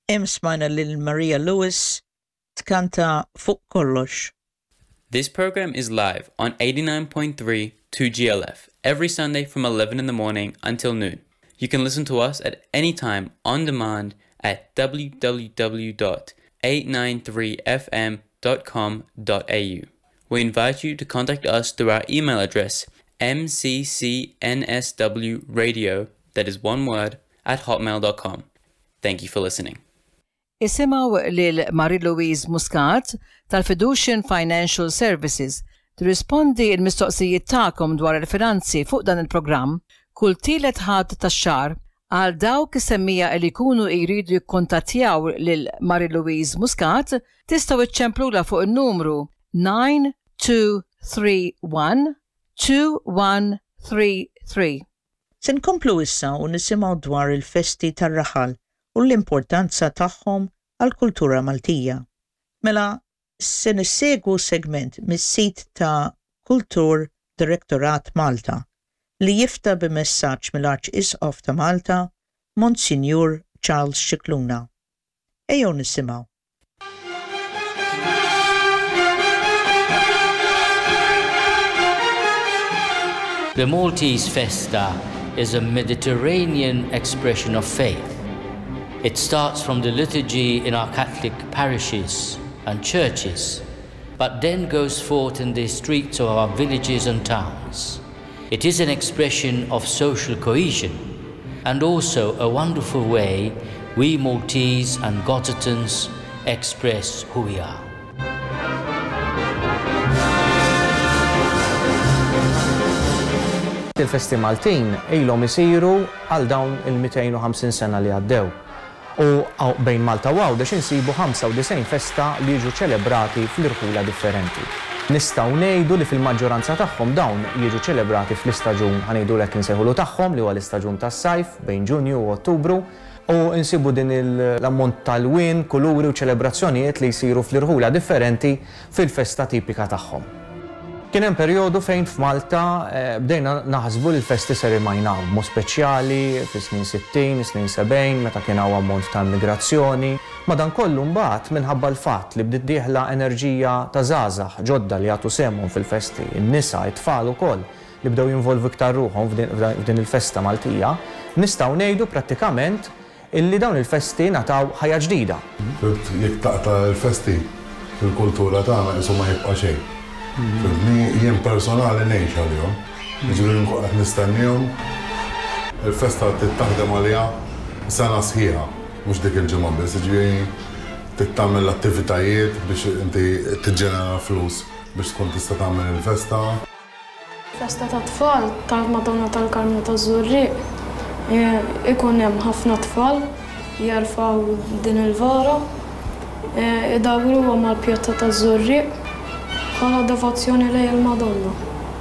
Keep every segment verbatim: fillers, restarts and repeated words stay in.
Hemm smajna lil Maria Lewis tkanta Fuq Kollox. This program is live on eighty-nine point three two G L F every Sunday from eleven in the morning until noon. You can listen to us at any time on demand at w w w dot eight nine three f m dot com dot a u. We invite you to contact us through our email address m c c n s w radio, that is one word, at hotmail dot com. Thank you for listening. Isimaw lil Marie-Louise Muscat tal-Fiducian Financial Services tirrispondi l-mistoqsijiet tagħkom dwar il-finanzi fuq dan il-programm kull tielet ħadd tax-xahar għal dawk is-semmija li jkunu jridu jikkuntattjaw lil Marie-Louise Muscat tistgħu iċċemplula fuq in-numru nine two three one two one three three. Se nkomplu issa u nisimgħu dwar il-festi tar-raħal u l-importanza tagħhom għall-kultura Maltija. Mela, se nissegwu segment mis-sit ta' Kultur Direttorat Malta li jifta b'messaġġ mill-Arċisqof ta' Malta, Monsinjur Charles Scicluna. Ejjew nisimgħu. The Maltese Festa is a Mediterranean expression of faith. It starts from the liturgy in our Catholic parishes and churches, but then goes forth in the streets of our villages and towns. It is an expression of social cohesion and also a wonderful way we Maltese and Gothetans express who we are. Il-festi Maltin ilhom isiru għal dawn il-two hundred fifty sena li għaddew. U bejn Malta u Għawdex insibu ninety-nine festa li jiġu ċelebrati fl-irħula differenti. Nistgħu ngħidu li fil-maġġoranza tagħhom dawn jiġu ċelebrati fl-istaġun ħanejdulek insejħulu tagħhom li huwa l-istaġun tas-sajf bejn Ġunju u Ottubru u insibu din l-ammont tal-wien, kuluri u ċelebrazzjonijiet li jsiru fl-irħula differenti fil-festa tipika tagħhom. Kien hemm perjodu fejn f'Malta bdejna naħsbu li l-festi ser imajnaw mod speċjali fis-snin sittin, snin sebgħin, meta kien hawn ammont ta' immigrazzjoni. Madankollu mbagħad minħabba l-fatt li bdiet dieħla enerġija ta' żgħażagħ ġodda li jagħtu semhom fil-festi, in-nisa, it-tfal ukoll li bdew jinvolvu iktar ruħhom f'din il-festa Maltija, nistgħu ngħidu prattikament illi dawn il-festi nataw ħajja ġdida. Jekk taqta' l-festi fil-kultura tagħna isu ma jibqa' xejn. Jien personali ngħix għalihom, jiġifieri nkun qed nistennihom. Il-festa tittaħdem għaliha sena sħiħa, mhux dik il-ġimgħa biss, jiġifieri tittamel l-attivitajiet biex inti tiġġenera flus biex tkun tista' tagħmel il-festa. Festa ta' tfal tal-Madonna tal-Karmel taż-Żurriq ikun hemm ħafna tfal jerfgħu din il-vara, idawruha mal-pjotta taż-Żurriq bħala devozzjoni lejn il-Madonna.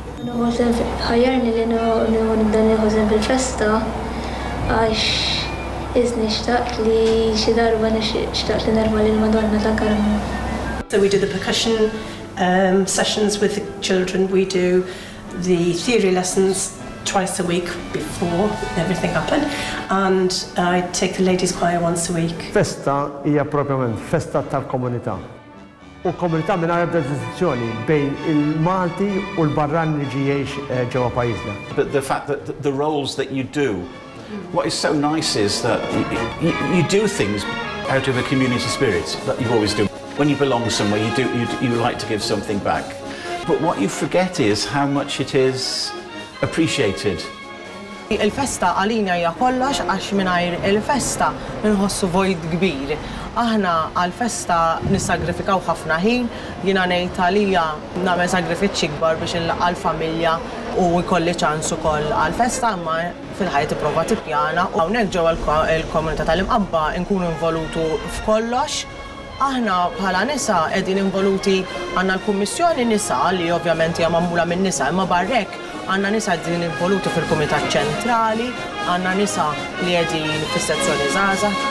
Ħajjarni li nibda nieħu żem bil-festa għax iżni xtaqt li xi darba xtaqt li nerma' lill-Madonna tal-Karmel. So we do the percussion um, sessions with the children. We do the theory lessons twice a week before everything happened, and I take the ladies choir once a week. Festa hija propjament festa tal-komunità. U komunità mingħajr ebda distinzjoni bejn il-Malti u l-barran li ġejjin ġewwa pajjiżna. But the fact that the roles that you do, what is so nice is that you, you do things out of a community spirit that you always do. When you belong somewhere, you do you, you like to give something back. But what you forget is how much it is appreciated. Il-festa għalina hija kollox għax mingħajr il-festa inħossu void kbir. Aħna għal-festa nissagrifikaw ħafna ħin, jiena ngħid għalija nagħmel sagrifiċċji kbar biex inlaqgħa l-familja u jkolli ċans ukoll għal-festa, imma fil-ħajja tipprova tippjana. U hawnhekk ġewwa l-komunità tal-imqabba nkunu involutu f'kollox. Aħna bħala nisa qegħdin involuti għandna l-kummissjoni nisa li ovvjament hija magħmula minn nisa, imma barrek għandna nisa qegħdin involuti fil-Kumitat Ċentrali, għandna nisa li qegħdin fis-sezzjoni żgħażagħ.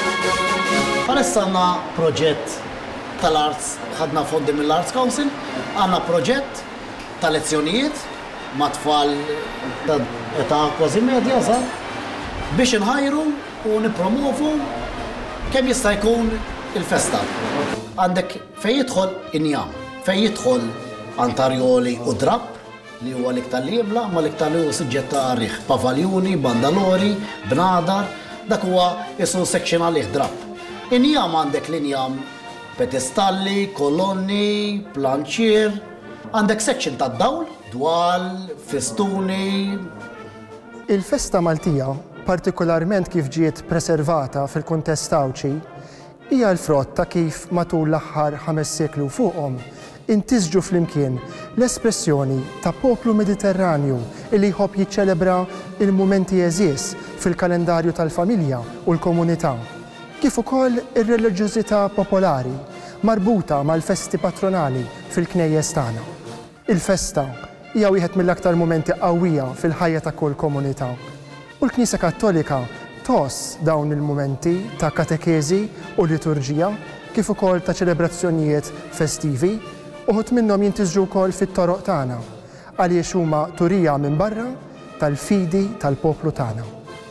Palissa għandna proġett tal-Arts, ħadna fondi mill-Arts Council, għandna proġett ta' lezzjonijiet ma' tfal ta' kważi medja, sa' biex inħajru u nipromovu kemm jista' jkun il-festa. Għandek fejn jidħol injam, fejn jidħol antarjoli u drab li huwa l-iktar li jibla, ma l-iktar li huwa suġġett ta' riħ, pavaljuni, bandalori, bnadar, dak huwa isu section għalih drab. Injam għandek l-injam pedestalli, kolonni, planċier, għandek section ta' dawl, dwal, festuni. Il-festa Maltija, partikolarment kif ġiet preservata fil-kuntest tawċi, hija l-frott ta' kif matul l-aħħar ħames seklu fuqhom intisġu flimkien l-espressjoni ta' poplu mediterranju li jħobb jiċċelebra il-mumenti eżis fil-kalendarju tal-familja u l-komunità, kif ukoll ir-reliġjużità popolari marbuta mal-festi patronali fil-knejjes tagħna. Il-festa hija wieħed mill-aktar mumenti qawwija fil-ħajja ta' kull komunità. U l-Knisja Kattolika tos dawn il-mumenti ta' katekezi u liturġija kif ukoll ta' ċelebrazzjonijiet festivi uħud minnhom jintiżġu wkoll fit-toroq tagħna għaliex huma turija minn barra tal-fidi tal-poplu tagħna.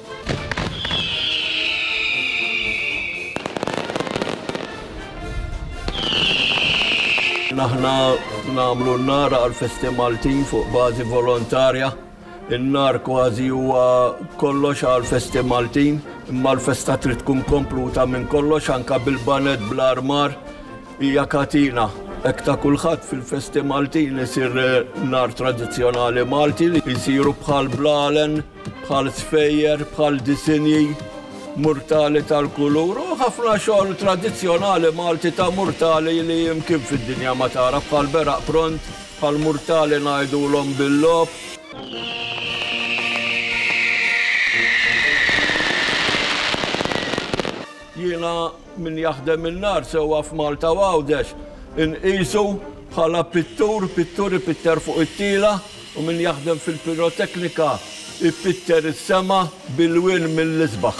Aħna nagħmlu n-nar għall-Festi Maltin fuq bażi volontarja. In-nar kważi huwa kollox għall-Festi Maltin, imma l-festa trid tkun kompluta minn kollox anke bil-banet bl-armar hija katina. Hekk ta' kulħadd fil-Festi Maltin isir nar tradizzjonali Malti li jsiru bħal blalen, bħal sfejjer, bħal disinji, murtali tal-kulur u ħafna xogħol tradizzjonali Malti ta' murtali li jimkien fid-dinja ma tara bħal beraq pront, bħal murtali ngħidulhom bil-lob. Jiena min jaħdem in-nar sewwa f'Malta Għawdex inqisu bħala pittur, pittur ipitter fuq it-tiela u min jaħdem fil-piroteknika ipitter is-sema bil-wien mill-isbaħ.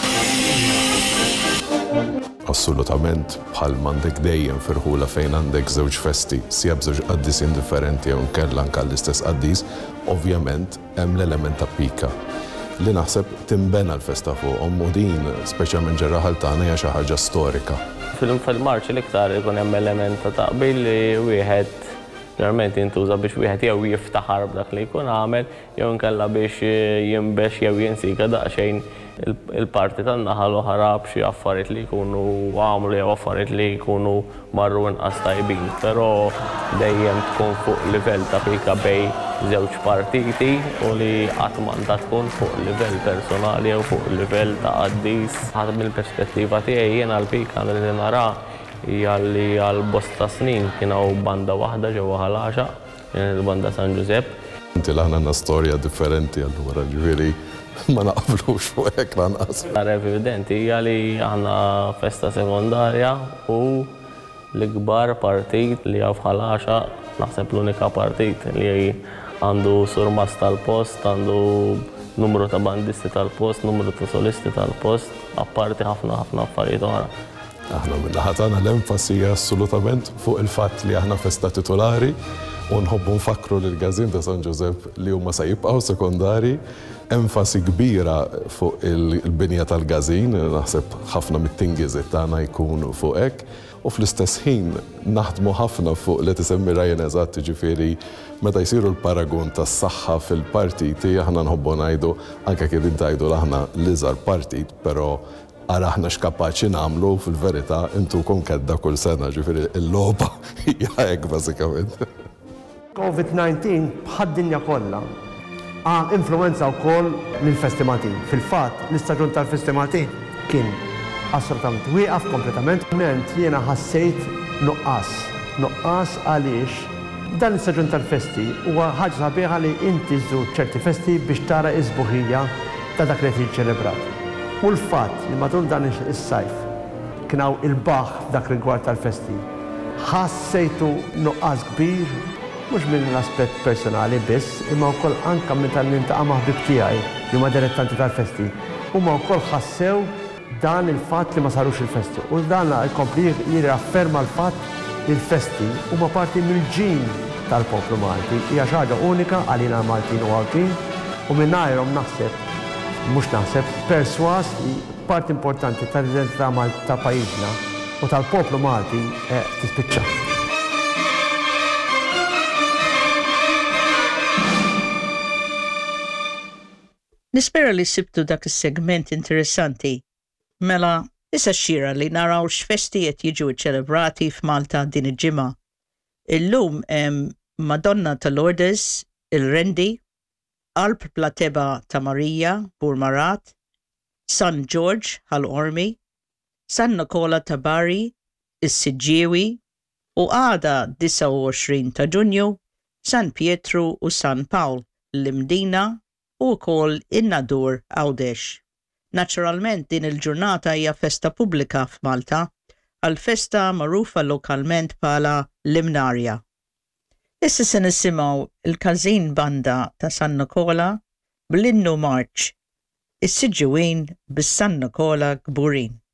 Assolutament bħal m'għandek dejjem firħula fejn għandek żewġ festi, sija b'żewġ qaddis indifferenti jew nkella anke l-istess qaddis, ovvjament hemm l-element ta' pika li naħseb timbena l-festa fuqhom u din speċjalment ġerraħal tagħna hija xi ħaġa storika. Fil-marċ l-iktar ikun hemm element ta' taqbil li wieħed ġeneralment jintuża biex wieħed jew jiftaħar b'dak li jkun għamel jew inkella biex jinbex jew jinsika daqsxejn il-parti tan-naħa l-oħra b'xi affarijiet li jkunu għamlu jew affarijiet li jkunu marru inqas tajbin, però dejjem tkun fuq livell ta' pika bejn żewġ partiti u li qatt m'għandha tkun fuq livell personali jew fuq livell ta' qaddis. Ħadd mill-perspettiva tiegħi jiena l-pika li nara hija li għal bosta snin kien hawn banda waħda ġewwa Ħalaxa, kienet il-banda San Giuseppe. Inti aħna għandna storja differenti allura ġifieri ma naqblux fuq hekk lanqas. Tara evidenti hija li aħna festa sekondarja u l-ikbar partit li hawn f'Ħalaxa naħseb l-unika partit li għandu surmas tal-post, għandu numru ta' bandisti tal-post, numru ta' solisti tal-post, apparti ħafna ħafna affarijiet oħra. Aħna min-naħa tagħna l-enfasi assolutament fuq il-fatt li aħna festa titolari u nħobbu nfakru lil Gazin ta' San Giuseppe li huma se jibqgħu sekondari, enfasi kbira fuq il-binja tal-Gazin, naħseb ħafna mit-tingiżiet tagħna jkunu fuq hekk, u fl-istess ħin naħdmu ħafna fuq li tisemmi Ryan eżatt, ġifieri meta jsiru l-paragun tas-saħħa fil-partiti aħna nħobbu ngħidu anke kien intajdu aħna l-iżgħar partit, però ara aħna x'kapaċi nagħmlu fil-verità intukom kedda kull sena, ġifieri l-logħba hija hekk bażikament. COVID nineteen bħad-dinja kollha għam influenza wkoll lill-Festi Maltin. Fil-fatt l-istaġun tal-Festi Maltin kien assolutament wieqaf kompletament. Ment jiena ħassejt nuqqas. Nuqqas għaliex dan l-istaġun tal-festi huwa ħaġa sabiħa li inti żżur ċerti festi biex tara isbuħija ta' dak li qed jiċċelebrat. U l-fatt li matul dan is-sajf kien hawn il-baħ f'dak rigward tal-festi. Ħassejtu nuqqas kbir mhux minn l-aspett personali biss, imma wkoll anke minn tal-nintaqa' ma' ħbib tiegħi li huma direttanti tal-festi. Huma wkoll ħassew dan il-fatt li ma sarux il-festi. U dan jkompli jirafferma l-fatt li l-festi huma parti mill-ġin tal-poplu Malti. Hija xi ħaġa unika għalina Maltin u Maltin u minnajrhom naħseb mhux naħseb perswas li part importanti tal-identità ta' pajjiżna u tal-poplu Malti tispiċċa. Nispera li sibtu dak is-segment interessanti. Mela, issa xira li naraw x'festi qed jiġu ċċelebrati f'Malta din il-ġimgħa. Illum hemm Madonna ta' Lourdes, il-Rendi, Alp Plateba ta' Marija, Burmarat, San George ħal-Ormi, San Nicola ta' Bari, is-Siġġiewi u għada disa u għoxrin ta' Ġunju, San Pietru u San Pawl, l-Imdina u wkoll in-Nadur Għawdex. Naturalment din il-ġurnata hija festa pubblika f'Malta, għal festa magħrufa lokalment bħala l-Imnarja. Issa se nisimgħu il-Każin Banda ta' San Nicola bl-innu Marċ, is-Siġġiewin bis-San Nicola Kburin.